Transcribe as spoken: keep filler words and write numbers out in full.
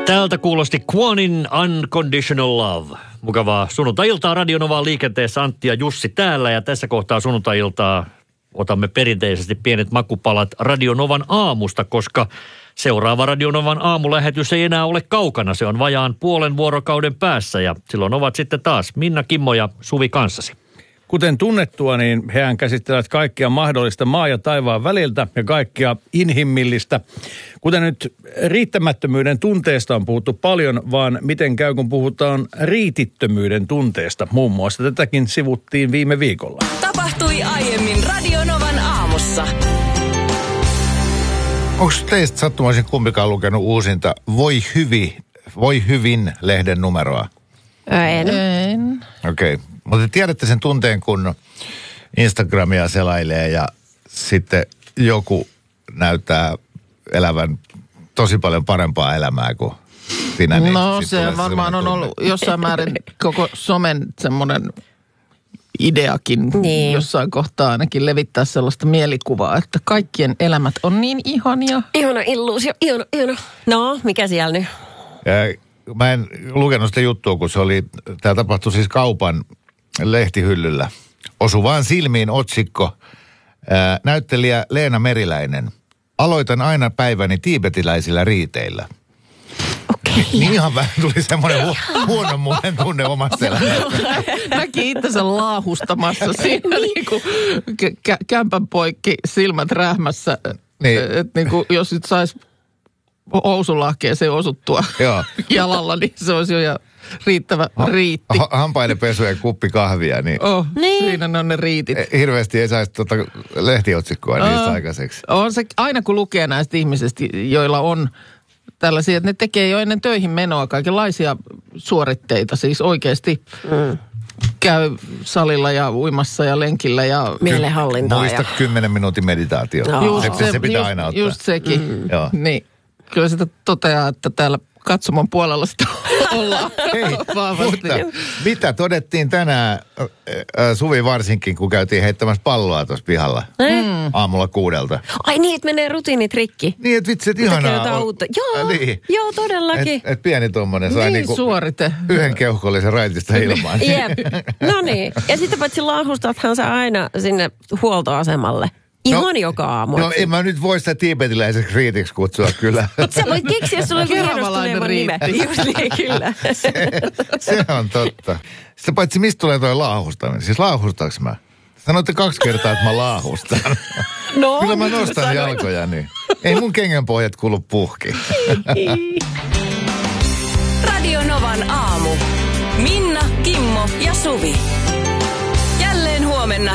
Tältä kuulosti Quanin Unconditional Love. Mukavaa sunnuntai-iltaa Radio Novaan liikenteessä. Antti ja Jussi täällä ja tässä kohtaa sunnuntai-iltaa otamme perinteisesti pienet makupalat Radio Novan aamusta, koska seuraava Radio Novan aamulähetys ei enää ole kaukana. Se on vajaan puolen vuorokauden päässä ja silloin ovat sitten taas Minna, Kimmo ja Suvi kanssasi. Kuten tunnettua, niin hehän käsittelevät kaikkia mahdollista maa ja taivaan väliltä ja kaikkia inhimillistä. Kuten nyt riittämättömyyden tunteesta on puhuttu paljon, vaan miten käy, kun puhutaan riitittömyyden tunteesta. Muun muassa tätäkin sivuttiin viime viikolla. Tapahtui aiemmin Radio Novan aamussa. Onko teistä sattumoisin kumpikaan lukenut uusinta Voi hyvin, Voi hyvin lehden numeroa? En. En. Okei. Okay. Mutta tiedätte sen tunteen, kun Instagramia selailee ja sitten joku näyttää elävän tosi paljon parempaa elämää kuin sinä. Niin no se varmaan on ollut jossain määrin koko somen semmoinen ideakin niin. Jossain kohtaa ainakin levittää sellaista mielikuvaa, että kaikkien elämät on niin ihania. Ihana illuusio, ihana, ihana. No, mikä siellä nyt? Ja mä en lukenut sitä juttua, kun se oli, tämä tapahtui siis kaupan lehtihyllyllä. Osu vaan silmiin otsikko. Ää, näyttelijä Leena Meriläinen. Aloitan aina päiväni tiibetiläisillä riiteillä. Okei. Okay. Niin ihan vähän tuli semmoinen hu- huonommuuden tunne omasta elämästä. Näki itsensä laahustamassa siinä niinku kä- kämpän poikki silmät rähmässä. Niin. Että niinku, jos nyt saisi housulahkeeseen osuttua Joo. jalalla, niin se olisi jo ja riittävä ha- riitti. Ha- hampaiden pesu ja kuppi kahvia, niin, Oh, niin. Siinä ne on ne riitit. hirveästi ei saisi tuota lehtiotsikkoa niistä Oh. aikaiseksi. On se aina kun lukee näistä ihmisistä, joilla on tällaisia, että ne tekee jo ennen töihin menoa kaikenlaisia suoritteita. Siis oikeasti mm. käy salilla ja uimassa ja lenkillä ja Mielenhallintaa. Muista Ja... kymmenen minuutin meditaatio. No. Se, se, se pitää just, aina ottaa. Just sekin. Mm. Joo. Niin. Kyllä sitä toteaa, että täällä katsomon puolella sitä ollaan Hei, vahvasti. mutta mitä todettiin tänään, äh, äh, Suvi varsinkin, kun käytiin heittämässä palloa tuossa pihalla Mm. aamulla kuudelta. Ai niin, että menee rutiinit rikki. Niin, että vitsi, että Tekee ihanaa. jotain on- uutta. Joo, Äh, niin. joo, todellakin. Et, et pieni tommonen sai Niin niinku suorite. yhden keuhkollisen raitista ilmaan. Jep. No niin. Ja sitten paitsi laahustathan sä aina sinne huoltoasemalle. Ihan No, joka aamu. No en mä nyt voi sitä tiibetiläiseksi riitiksi kutsua kyllä. Sä voit keksiä, jos sulla on Keravalainen hienostuneemman nimen. riitti. Just niin, kyllä. se, se on totta. Sitten paitsi mistä tulee toi laahustaminen? Siis laahustaks mä? Sanoitte kaksi kertaa, että mä laahustan. No, Kyllä mä nyt nostan sanoit. jalkojani. Ei mun kengänpohjat kuulu puhki. Radio Novan aamu. Minna, Kimmo ja Suvi. Jälleen huomenna